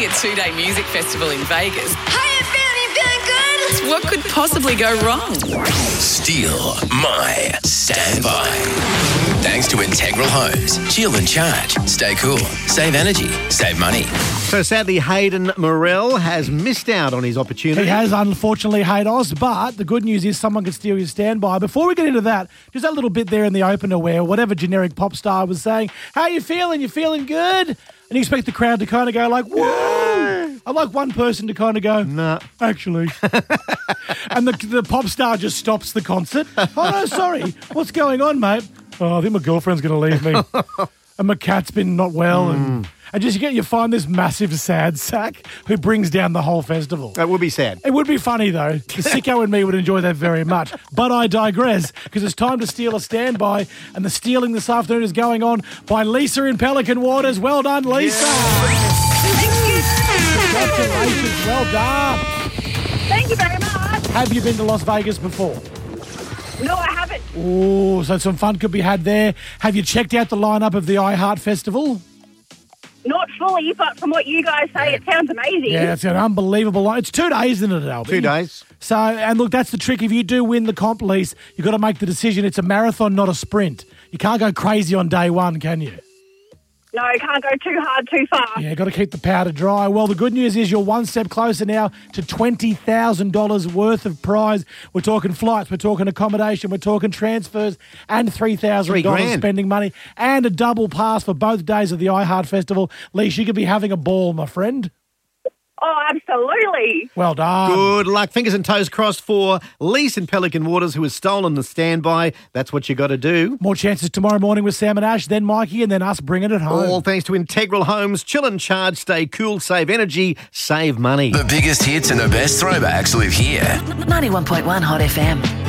hosting a 2-day music festival in Vegas. Hiya, fam, you feeling good? What could possibly go wrong? Steal my standby. Thanks to Integral Homes. Chill and charge. Stay cool. Save energy. Save money. So sadly, Hayden Morell has missed out on his opportunity. He has, unfortunately, Haydos, but the good news is someone can steal your standby. Before we get into that, just that little bit there in the opener where whatever generic pop star was saying, how you feeling? You feeling good? And you expect the crowd to kind of go like, whoa! I'd like one person to kind of go, nah, actually. And the pop star just stops the concert. Oh, no, sorry. What's going on, mate? Oh, I think my girlfriend's going to leave me. And my cat's been not well. And just you find this massive sad sack who brings down the whole festival. That would be sad. It would be funny, though. The sicko and me would enjoy that very much. But I digress, because it's time to steal a standby, and the stealing this afternoon is going on by Lisa in Pelican Waters. Well done, Lisa. Congratulations. Well done. Thank you very much. Have you been to Las Vegas before? No, I haven't. Oh, so some fun could be had there. Have you checked out the lineup of the iHeart Festival? Not fully, but from what you guys say, it sounds amazing. Yeah, it's an unbelievable line. It's 2 days, isn't it, Albie? 2 days. So, and look, that's the trick. If you do win the comp lease, you've got to make the decision. It's a marathon, not a sprint. You can't go crazy on day one, can you? No, can't go too hard, too far. Yeah, got to keep the powder dry. Well, the good news is you're one step closer now to $20,000 worth of prize. We're talking flights, we're talking accommodation, we're talking transfers, and $3,000 spending money, and a double pass for both days of the iHeart Festival. Lise, you could be having a ball, my friend. Oh, absolutely. Well done. Good luck. Fingers and toes crossed for Lise in Pelican Waters, who has stolen the standby. That's what you got to do. More chances tomorrow morning with Sam and Ash, then Mikey, and then us bringing it home. All thanks to Integral Homes. Chill and charge. Stay cool. Save energy. Save money. The biggest hits and the best throwbacks live here. 91.1 Hot FM.